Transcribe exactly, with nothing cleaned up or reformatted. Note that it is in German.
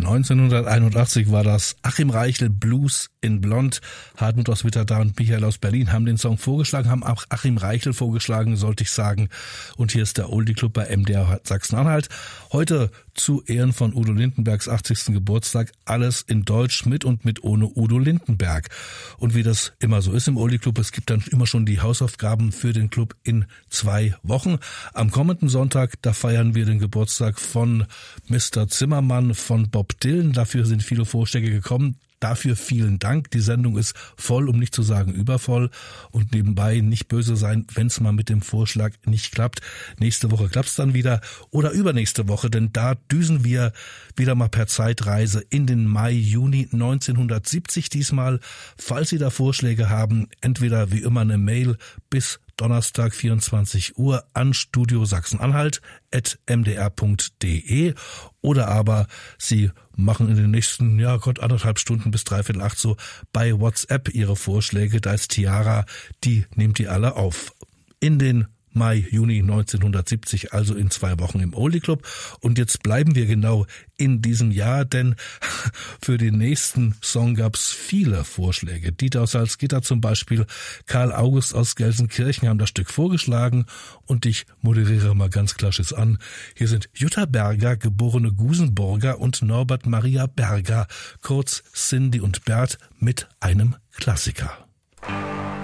neunzehnhunderteinundachtzig war das Achim Reichel Blues in Blond. Hartmut aus Witterda und Michael aus Berlin haben den Song vorgeschlagen, haben auch Achim Reichel vorgeschlagen, sollte ich sagen. Und hier ist der Oldie Club bei M D R Sachsen-Anhalt. Heute zu Ehren von Udo Lindenbergs achtzigsten Geburtstag. Alles in Deutsch, mit und mit ohne Udo Lindenberg. Und wie das immer so ist im Oldie Club, es gibt dann immer schon die Hausaufgaben für den Club in zwei Wochen. Am kommenden Sonntag, da feiern wir den Geburtstag von Mister Zimmermann, von Bob Dylan. Dafür sind viele Vorschläge gekommen. Dafür vielen Dank. Die Sendung ist voll, um nicht zu sagen übervoll. Und nebenbei nicht böse sein, wenn es mal mit dem Vorschlag nicht klappt. Nächste Woche klappt's dann wieder oder übernächste Woche, denn da düsen wir wieder mal per Zeitreise in den Mai, Juni neunzehnhundertsiebzig diesmal. Falls Sie da Vorschläge haben, entweder wie immer eine Mail bis Donnerstag vierundzwanzig Uhr an studio sachsen-anhalt at m d r punkt d e oder aber Sie machen in den nächsten, ja Gott, anderthalb Stunden bis dreiviertel acht so bei WhatsApp Ihre Vorschläge. Da ist Tiara, die nimmt die alle auf. In den Mai, Juni neunzehnhundertsiebzig, also in zwei Wochen im Oldie Club. Und jetzt bleiben wir genau in diesem Jahr, denn für den nächsten Song gab's viele Vorschläge. Dieter aus Salzgitter zum Beispiel, Karl August aus Gelsenkirchen haben das Stück vorgeschlagen und ich moderiere mal ganz klassisch an. Hier sind Jutta Berger, geborene Gusenburger, und Norbert Maria Berger, kurz Cindy und Bert, mit einem Klassiker.